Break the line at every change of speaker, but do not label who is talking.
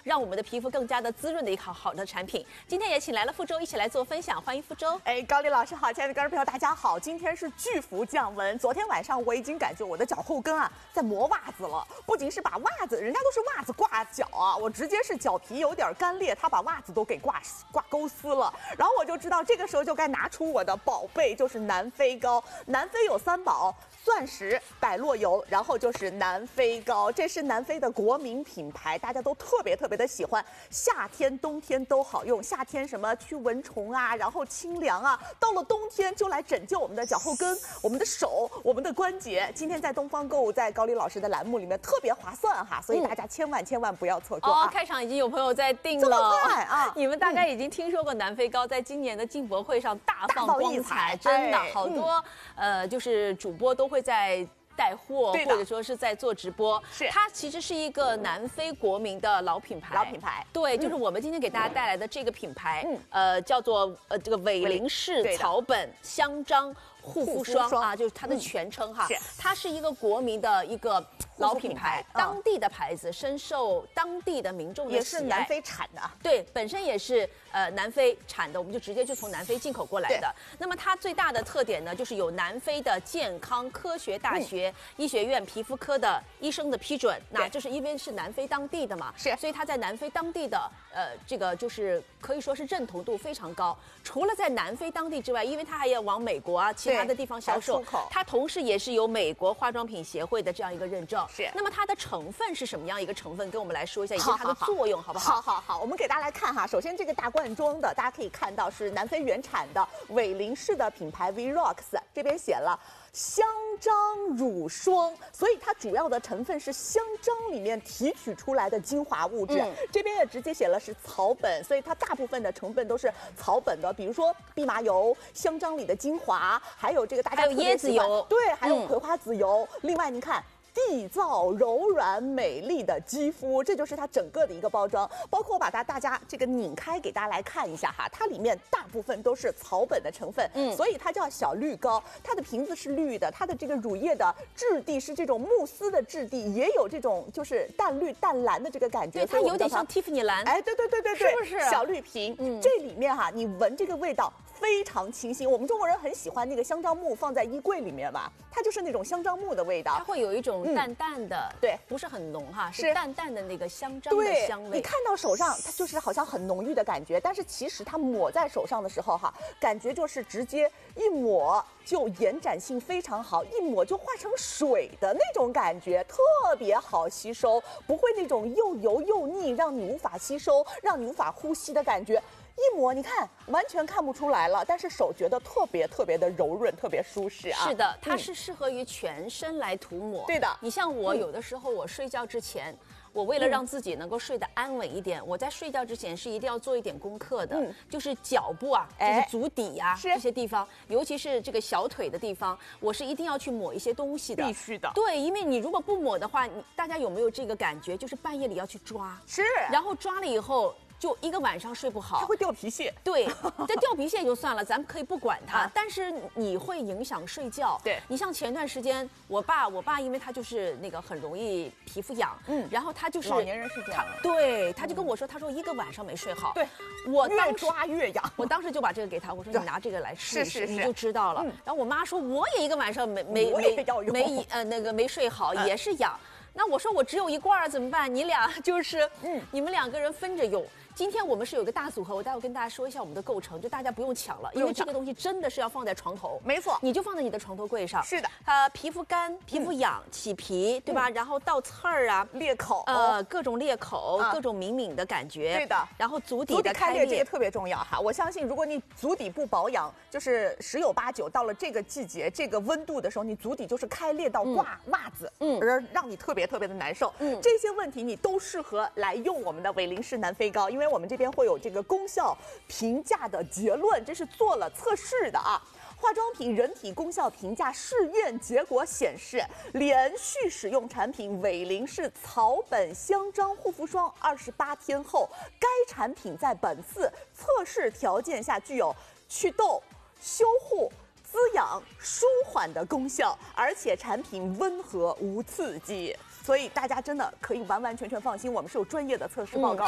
让我们的皮肤更加的滋润的一个好的产品。今天也请来了傅周一起来做分享，欢迎傅周。
哎，高丽老师好，亲爱的观众朋友大家好，今天是巨幅降温。昨天晚上我已经感觉我的脚后跟啊在磨袜子了，不仅是把袜子，人家都是袜子挂脚啊，我直接是脚皮有点干裂，他把袜子都给挂钩丝了。然后我就知道这个时候就该拿出我的宝贝，就是南非膏。南非有3宝。钻石、百洛油，然后就是南非膏，这是南非的国民品牌，大家都特别的喜欢，夏天、冬天都好用。夏天什么驱蚊虫啊，然后清凉啊，到了冬天就来拯救我们的脚后跟、我们的手、我们的关节。今天在东方购物，在高丽老师的栏目里面特别划算哈，所以大家千万不要错过啊！
开场已经有朋友在订了，
这么快啊！
你们大概已经听说过南非膏在今年的进博会上大放光彩，真的好多就是主播都会在带货，或者说是在做直播。
是，
它其实是一个南非国民的老品牌。对，就是我们今天给大家带来的这个品牌，叫做这个韦林氏草本香樟护肤霜啊，就是它的全称哈。它是一个国民的一个老品牌，当地的牌子，深受当地的民众的喜爱。
也是南非产的。
对，本身也是南非产的，我们就直接就从南非进口过来的。那么它最大的特点呢，就是有南非的健康科学大学医学院皮肤科的医生的批准。那就是因为是南非当地的嘛，所以它在南非当地的这个就是可以说是认同度非常高。除了在南非当地之外，因为它还要往美国啊其他的地方销售，它同时也是有美国化妆品协会的这样一个认证。那么它的成分是什么样一个成分？跟我们来说一下，以及它的作用，好不好？
好，我们给大家来看哈。首先这个大罐装的，大家可以看到是南非原产的韦林氏的品牌 Verox， 这边写了香樟乳霜，所以它主要的成分是香樟里面提取出来的精华物质。这边也直接写了是草本，所以它大部分的成分都是草本的，比如说蓖麻油、香樟里的精华，还有这个大家
还有椰子油，
对，还有葵花籽油。另外您看。缔造柔软美丽的肌肤，这就是它整个的一个包装。包括我把大家这个拧开给大家来看一下哈，它里面大部分都是草本的成分，所以它叫小绿膏。它的瓶子是绿的，它的这个乳液的质地是这种慕斯的质地，也有这种就是淡绿淡蓝的这个感觉，
对，它有点像蒂芙尼蓝。
哎，对，
是不是
小绿瓶？这里面哈，你闻这个味道非常清新。我们中国人很喜欢那个香樟木放在衣柜里面吧，它就是那种香樟木的味道，
它会有一种淡淡的，
对，
不是很浓哈，是淡淡的那个香樟的香味。
你看到手上，它就是好像很浓郁的感觉，但是其实它抹在手上的时候哈，感觉就是直接一抹就延展性非常好，一抹就化成水的那种感觉，特别好吸收，不会那种又油又腻，让你无法吸收，让你无法呼吸的感觉。一抹你看完全看不出来了，但是手觉得特别的柔润，特别舒适啊。
是的，它是适合于全身来涂抹。
对的，
你像我有的时候我睡觉之前，我为了让自己能够睡得安稳一点，我在睡觉之前是一定要做一点功课的，就是脚部啊，就是足底啊这些地方，尤其是这个小腿的地方，我是一定要去抹一些东西的，
必须的。
对，因为你如果不抹的话，大家有没有这个感觉？就是半夜里要去抓，然后抓了以后。就一个晚上睡不好，
它会掉皮屑。
对，这掉皮屑就算了，咱们可以不管它，但是你会影响睡觉。
对，
你像前段时间，我爸因为他就是那个很容易皮肤痒，然后他就是
老年人是这样，
对，他就跟我说，他说一个晚上没睡好。
对，
我
越抓越痒。
我当时就把这个给他，我说你拿这个来试一试，你就知道了。然后我妈说，我也一个晚上没睡好，也是痒。那我说我只有一罐怎么办？你俩就是你们2个人分着用。今天我们是有个大组合，我待会跟大家说一下我们的构成，就大家不用抢了，因为这个东西真的是要放在床头，
没错，
你就放在你的床头柜上。
是的，
皮肤干、皮肤痒、起皮，对吧？然后倒刺儿啊，
裂口，
各种裂口，各种敏的感觉。
对的，
然后足底的开裂，
这个特别重要哈。我相信，如果你足底不保养，就是10有8九到了这个季节、这个温度的时候，你足底就是开裂到挂袜子，而让你特别的难受。这些问题你都适合来用我们的韦林氏南非膏，因为我们这边会有这个功效评价的结论，这是做了测试的啊。化妆品人体功效评价试验结果显示，连续使用产品韦林氏草本香樟护肤霜28天后，该产品在本次测试条件下具有祛痘、修护、滋养、舒缓的功效，而且产品温和无刺激，所以大家真的可以完全放心，我们是有专业的测试报告。